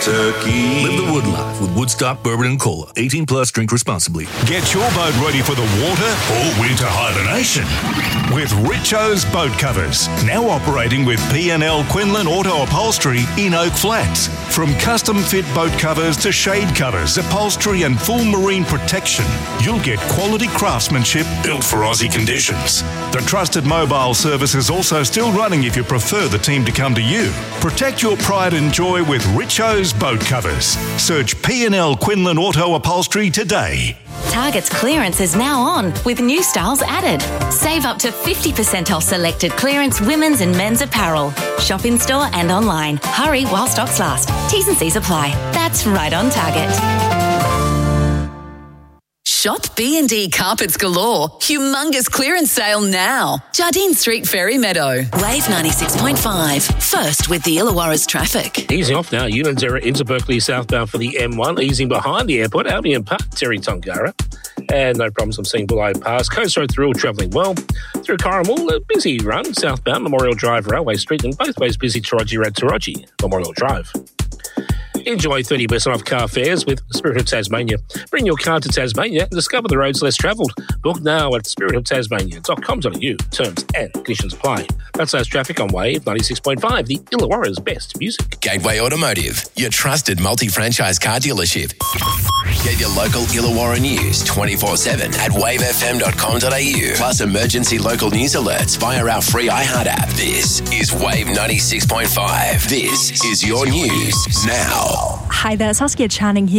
turkey. Live the Wood life with Woodstock Bourbon and Cola. 18 plus, drink responsibly. Get your boat ready for the water or winter hibernation with Richo's Boat Covers. Now operating with P&L Quinlan Auto Upholstery in Oak Flats. From custom fit boat covers to shade covers, upholstery and full marine protection, you'll get quality craftsmanship built for Aussie conditions. The trusted mobile service is also still running if you prefer the team to come to you. Protect your pride and joy with Richo's Boat Covers. Search P&L Quinlan Auto Upholstery today. Target's clearance is now on with new styles added. Save up to 50% off selected clearance women's and men's apparel. Shop in store and online. Hurry while stocks last. T's and C's apply. That's right on Target. Shop B&D Carpets Galore. Humongous clearance sale now. Jardine Street, Ferry Meadow. Wave 96.5. First with the Illawarra's traffic. Easing off now. Unanderra into Berkeley southbound for the M1. Easing behind the airport. Albion Park, Terry Tongara. And no problems. I'm seeing Bullow Pass. Coast Road through, travelling well. Through Corrimal, a busy run. Southbound Memorial Drive, Railway Street. And both ways busy Taraji Road, Taraji, Memorial Drive. Enjoy 30% off car fares with Spirit of Tasmania. Bring your car to Tasmania and discover the roads less travelled. Book now at spiritoftasmania.com.au. Terms and conditions apply. That's our traffic on Wave 96.5, the Illawarra's best music. Gateway Automotive, your trusted multi-franchise car dealership. Get your local Illawarra news 24/7 at wavefm.com.au. Plus emergency local news alerts via our free iHeart app. This is Wave 96.5. This is your news now. Hi there, Saskia Channing here.